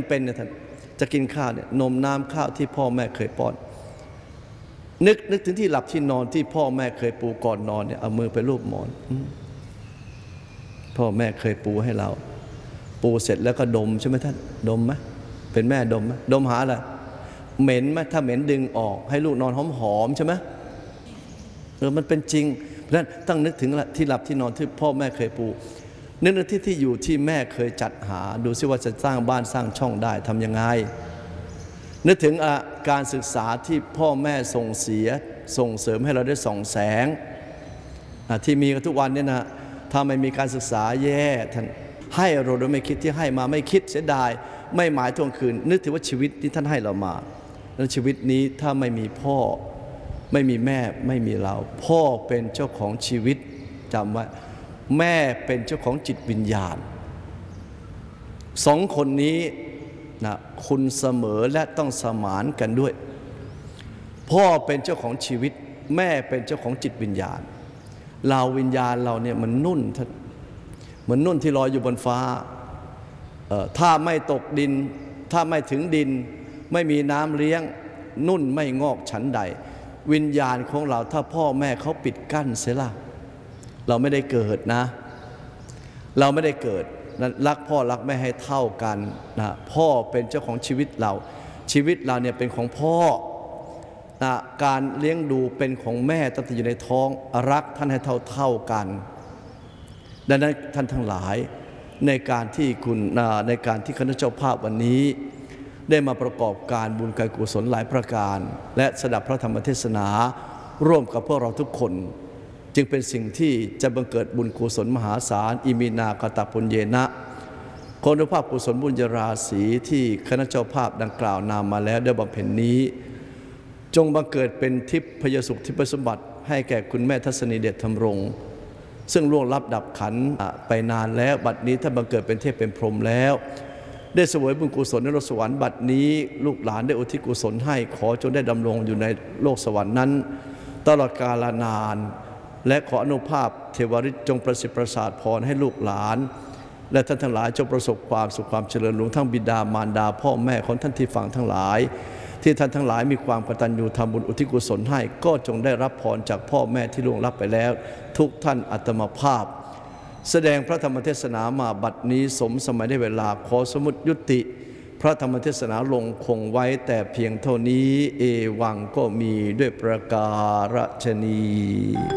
เป็นเนี่ยท่านจะกินข้าวเนี่ยนมน้ำข้าวที่พ่อแม่เคยป้อนนึกถึงที่หลับที่นอนที่พ่อแม่เคยปูก่อนนอนเนี่ยเอามือไปลูบหมอนพ่อแม่เคยปูให้เราปูเสร็จแล้วก็ดมใช่ไหมท่านดมไหมเป็นแม่ดมไหมดมหาอะไรเหม็นไหมถ้าเหม็นดึงออกให้ลูกนอนหอมๆใช่ไหมมันเป็นจริงเพราะฉะนั้นต้องนึกถึงที่หลับที่นอนที่พ่อแม่เคยปูนึกถึงที่อยู่ที่แม่เคยจัดหาดูซิว่าจะสร้างบ้านสร้างช่องได้ทำยังไงนึกถึงการศึกษาที่พ่อแม่ส่งเสริมให้เราได้ส่องแสงที่มีกันทุกวันเนี่ยนะถ้าไม่มีการศึกษาแย่ท่านให้เราโดยไม่คิดที่ให้มาไม่คิดเสียดายไม่หมายทวงคืนนึกถึงว่าชีวิตที่ท่านให้เรามาแล้วชีวิตนี้ถ้าไม่มีพ่อไม่มีแม่ไม่มีเราพ่อเป็นเจ้าของชีวิตจำไว้แม่เป็นเจ้าของจิตวิญญาณสองคนนี้นะคุณเสมอและต้องสมานกันด้วยพ่อเป็นเจ้าของชีวิตแม่เป็นเจ้าของจิตวิญญาณเราวิญญาณเราเนี่ยมันนุ่นท่านเหมือนนุ่นที่ลอยอยู่บนฟ้าถ้าไม่ตกดินถ้าไม่ถึงดินไม่มีน้ำเลี้ยงนุ่นไม่งอกฉันใดวิญญาณของเราถ้าพ่อแม่เขาปิดกั้นเสียละเราไม่ได้เกิดนะเราไม่ได้เกิดรักพ่อรักแม่ให้เท่ากันนะพ่อเป็นเจ้าของชีวิตเราชีวิตเราเนี่ยเป็นของพ่อนะการเลี้ยงดูเป็นของแม่ตั้งแต่อยู่ในท้องรักท่านให้เท่ากันดังนั้นท่านทั้งหลายในการที่คณะเจ้าภาพวันนี้ได้มาประกอบการบุญการกุศลหลายประการและสดับพระธรรมเทศนาร่วมกับพวกเราทุกคนจึงเป็นสิ่งที่จะบังเกิดบุญกุศลมหาศาลอิมินากตปุญเยนะคุณภาพกุศลบุญญาราศีที่คณะเจ้าภาพดังกล่าวนามมาแล้วได้บำเพ็ญนี้จงบังเกิดเป็นทิพยสุขทิพยสมบัติให้แก่คุณแม่ทัศนีเดชธรรมรงค์ซึ่งล่วงลับดับขันไปนานแล้วบัดนี้ท่านบังเกิดเป็นเทพเป็นพรหมแล้วได้เสวยบุญกุศลในโลกสวรรค์บัดนี้ลูกหลานได้อุทิศกุศลให้ขอจงได้ดำรงอยู่ในโลกสวรรค์นั้นตลอดกาลนานและขออนุภาพเทวฤทธิ์จงประสิทธิ์ประสาทพรให้ลูกหลานและท่านทั้งหลายจงประสบความสุขความเจริญรวมทั้งบิดามารดาพ่อแม่ของท่านที่ฟังทั้งหลายที่ท่านทั้งหลายมีความกตัญญูทำบุญอุทิศกุศลให้ก็จงได้รับพรจากพ่อแม่ที่ล่วงลับไปแล้วทุกท่านอัตมภาพแสดงพระธรรมเทศนามาบัดนี้สมสมัยได้เวลาขอสมุติยุติพระธรรมเทศนาลงคงไว้แต่เพียงเท่านี้เอวังก็มีด้วยประการฉะนี้